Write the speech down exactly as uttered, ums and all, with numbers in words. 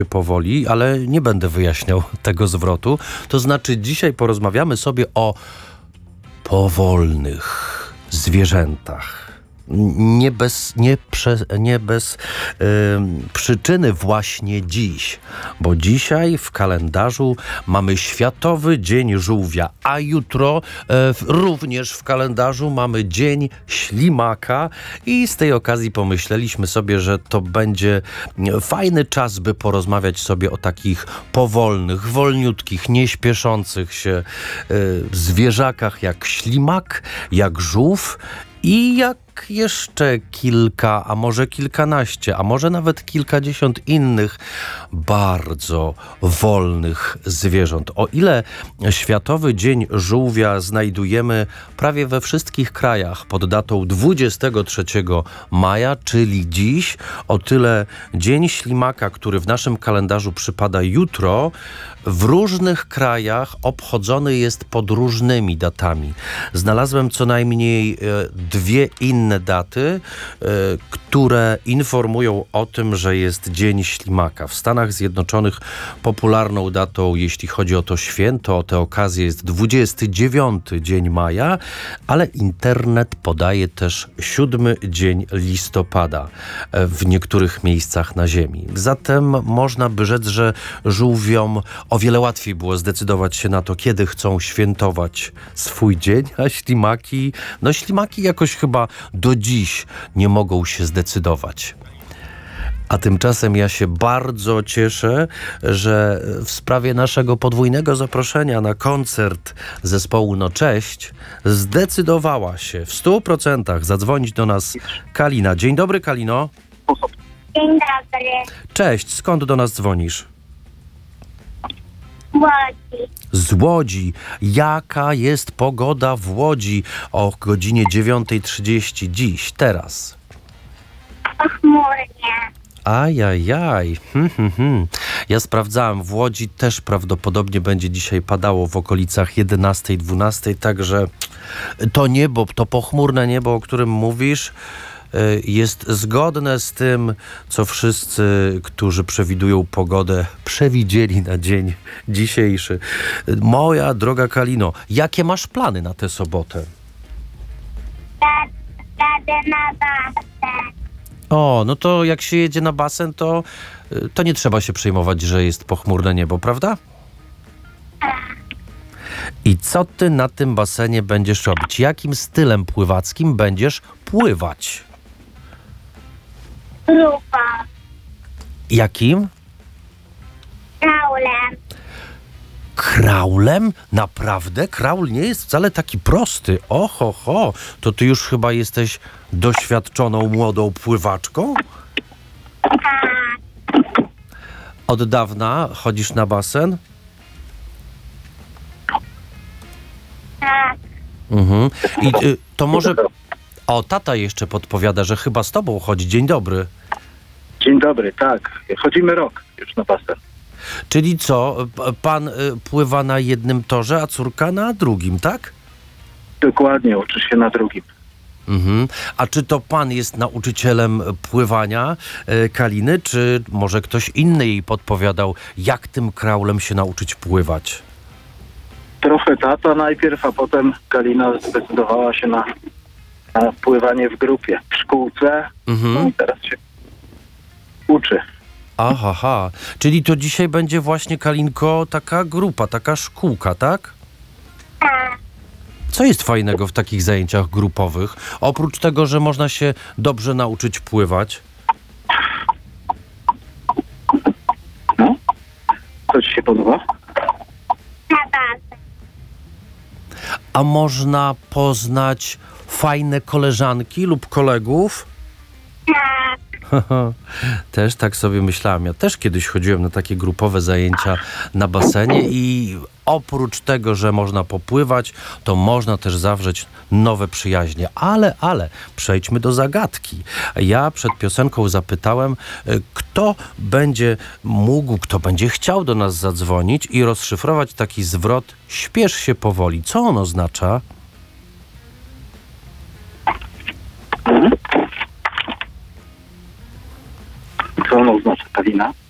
powoli, ale nie będę wyjaśniał tego zwrotu. To znaczy dzisiaj porozmawiamy sobie o powolnych zwierzętach. Nie bez, nie prze, nie bez y, przyczyny właśnie dziś, bo dzisiaj w kalendarzu mamy Światowy Dzień Żółwia, a jutro y, również w kalendarzu mamy Dzień Ślimaka i z tej okazji pomyśleliśmy sobie, że to będzie fajny czas, by porozmawiać sobie o takich powolnych, wolniutkich, nieśpieszących się y, zwierzakach jak ślimak, jak żółw i jak jeszcze kilka, a może kilkanaście, a może nawet kilkadziesiąt innych bardzo wolnych zwierząt. O ile Światowy Dzień Żółwia znajdujemy prawie we wszystkich krajach pod datą dwudziestego trzeciego maja, czyli dziś, o tyle Dzień Ślimaka, który w naszym kalendarzu przypada jutro, w różnych krajach obchodzony jest pod różnymi datami. Znalazłem co najmniej dwie inne daty, które informują o tym, że jest Dzień Ślimaka. W Stanach Zjednoczonych popularną datą, jeśli chodzi o to święto, o tę okazję, jest dwudziesty dziewiąty dzień maja, ale internet podaje też siódmy dzień listopada w niektórych miejscach na Ziemi. Zatem można by rzec, że żółwiom o wiele łatwiej było zdecydować się na to, kiedy chcą świętować swój dzień, a ślimaki, no ślimaki jakoś chyba do dziś nie mogą się zdecydować. A tymczasem ja się bardzo cieszę, że w sprawie naszego podwójnego zaproszenia na koncert zespołu No Cześć zdecydowała się w stu procentach zadzwonić do nas Kalina. Dzień dobry, Kalino. Dzień dobry. Cześć, skąd do nas dzwonisz? Łodzi. Z Łodzi. Jaka jest pogoda w Łodzi o godzinie dziewiąta trzydzieści dziś, teraz? Pochmurnie. Ajajaj. Hmm, hmm, hmm. Ja sprawdzałem, w Łodzi też prawdopodobnie będzie dzisiaj padało w okolicach jedenastej, dwunastej, także to niebo, to pochmurne niebo, o którym mówisz, jest zgodne z tym, co wszyscy, którzy przewidują pogodę, przewidzieli na dzień dzisiejszy. Moja droga Kalino, jakie masz plany na tę sobotę? Jadę na basen. O, no to jak się jedzie na basen, to, to nie trzeba się przejmować, że jest pochmurne niebo, prawda? I co ty na tym basenie będziesz robić? Jakim stylem pływackim będziesz pływać? Grupa. Jakim? Kraulem. Kraulem? Naprawdę? Kraul nie jest wcale taki prosty. Oho, ho. To ty już chyba jesteś doświadczoną młodą pływaczką? Tak. Od dawna chodzisz na basen? Tak. Mhm. I y, to może... O, tata jeszcze podpowiada, że chyba z tobą chodzi. Dzień dobry. Dzień dobry, tak. Chodzimy rok już na basen. Czyli co? P- Pan y, pływa na jednym torze, a córka na drugim, tak? Dokładnie, uczy się na drugim. Mhm. A czy to pan jest nauczycielem pływania y, Kaliny, czy może ktoś inny jej podpowiadał, jak tym kraulem się nauczyć pływać? Trochę tata najpierw, a potem Kalina zdecydowała się na, na pływanie w grupie, w szkółce. Mhm. No i teraz się uczy. Aha, ha. Czyli to dzisiaj będzie właśnie, Kalinko, taka grupa, taka szkółka, tak? Tak. Co jest fajnego w takich zajęciach grupowych? Oprócz tego, że można się dobrze nauczyć pływać. No. Co ci się podoba? Na basen. A można poznać fajne koleżanki lub kolegów? Tak. Też tak sobie myślałem. Ja też kiedyś chodziłem na takie grupowe zajęcia na basenie i oprócz tego, że można popływać, to można też zawrzeć nowe przyjaźnie. Ale, ale, przejdźmy do zagadki. Ja przed piosenką zapytałem, kto będzie mógł, kto będzie chciał do nas zadzwonić i rozszyfrować taki zwrot „śpiesz się powoli”. Co on oznacza? Co ono oznacza, Kalina?